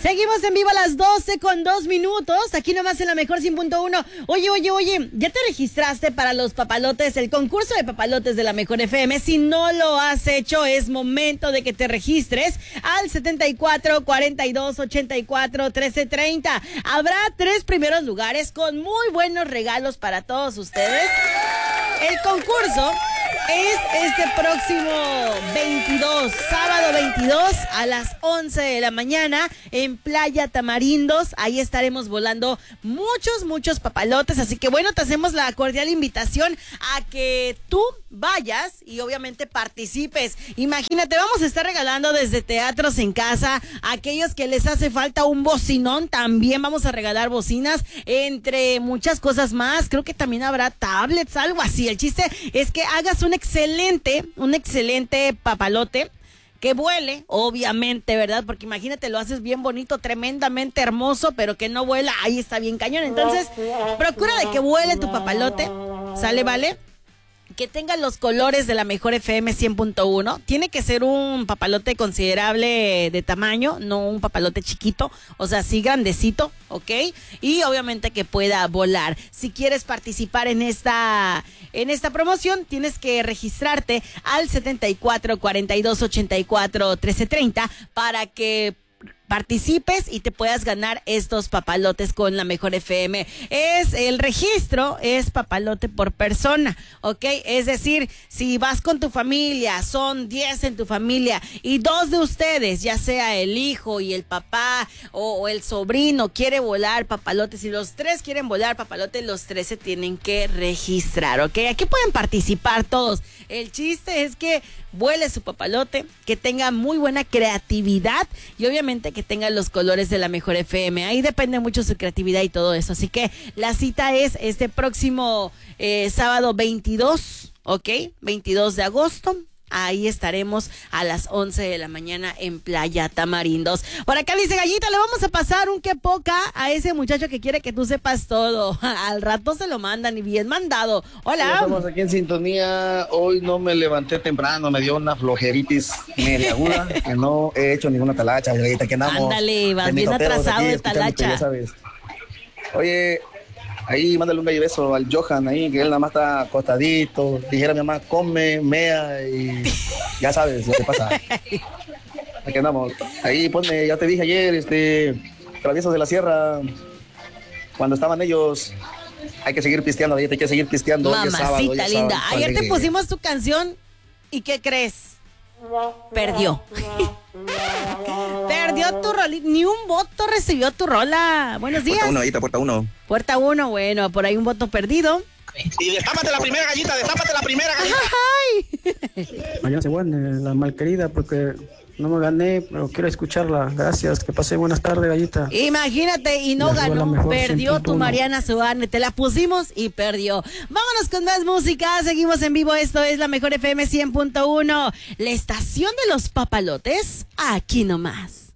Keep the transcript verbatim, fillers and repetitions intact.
Seguimos en vivo a las doce con dos minutos. Aquí nomás en la mejor cien punto uno. Oye, oye, oye, ¿ya te registraste para los papalotes, el concurso de papalotes de la Mejor F M? Si no lo has hecho, es momento de que te registres al setenta y cuatro, cuarenta y dos, ochenta y cuatro, trece, treinta. Habrá tres primeros lugares con muy buenos regalos para todos ustedes. El concurso es este próximo veintidós, sábado veintidós a las once de la mañana en Playa Tamarindos. Ahí estaremos volando muchos, muchos papalotes. Así que bueno, te hacemos la cordial invitación a que tú vayas y obviamente participes. Imagínate, vamos a estar regalando desde teatros en casa, a aquellos que les hace falta un bocinón, también vamos a regalar bocinas, entre muchas cosas más. Creo que también habrá tablets, algo así. El chiste es que hagas un excelente, un excelente papalote que vuele, obviamente, ¿verdad? Porque imagínate, lo haces bien bonito, tremendamente hermoso, pero que no vuela, ahí está bien cañón. Entonces, procura de que vuele tu papalote, ¿sale, vale? Que tenga los colores de la Mejor F M cien punto uno. Tiene que ser un papalote considerable de tamaño, no un papalote chiquito, o sea, sí grandecito, ¿ok? Y obviamente que pueda volar. Si quieres participar en esta, en esta promoción, tienes que registrarte al setenta y cuatro, cuarenta y dos, ochenta y cuatro, trece, treinta para que participes y te puedas ganar estos papalotes con la Mejor F M. Es el registro, es papalote por persona, ¿ok? Es decir, si vas con tu familia, son diez en tu familia y dos de ustedes, ya sea el hijo y el papá o, o el sobrino, quiere volar papalotes y los tres quieren volar papalotes, los tres se tienen que registrar, ¿ok? Aquí pueden participar todos. El chiste es que vuele su papalote, que tenga muy buena creatividad y obviamente que tenga los colores de la Mejor F M. Ahí depende mucho su creatividad y todo eso. Así que la cita es este próximo eh, sábado veintidós, ¿ok? veintidós de agosto. Ahí estaremos a las once de la mañana en Playa Tamarindos. Por acá dice Gallita, le vamos a pasar un que poca a ese muchacho que quiere que tú sepas todo. Al rato se lo mandan y bien mandado. Hola. Ya estamos aquí en sintonía. Hoy no me levanté temprano, me dio una flojeritis media aguda, que no he hecho ninguna talacha, Gallita, que andamos. Ándale, vas bien atrasado de talacha. Ya sabes. Oye, ahí mándale un bello beso al Johan ahí, que él nada más está acostadito. Dijera mi mamá, come, mea y ya sabes lo que pasa. Aquí andamos. Ahí ponme, ya te dije ayer, este, Traviesos de la Sierra, cuando estaban ellos, hay que seguir pisteando, ahí hay que seguir pisteando. Mamacita linda, ayer te pusimos tu canción y ¿qué crees? Perdió. Perdió tu rolita, ni un voto recibió tu rola. Buenos días. Puerta uno, ahí está, puerta uno. Puerta uno, bueno, por ahí un voto perdido. Y destápate la primera gallita, destápate la primera gallita. Ay. Mañana se guarde la malquerida porque no me gané, pero quiero escucharla. Gracias, que pase buenas tardes, Gallita. Imagínate, y no La ganó, perdió tu Mariana Suárez, te la pusimos y perdió. Vámonos con más música, seguimos en vivo, esto es la Mejor F M cien punto uno, la estación de los papalotes, aquí nomás.